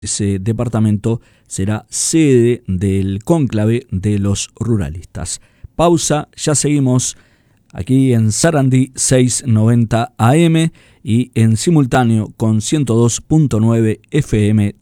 ese departamento será sede del cónclave de los ruralistas. Pausa, ya seguimos aquí en Sarandí 690 AM y en simultáneo con 102.9 FM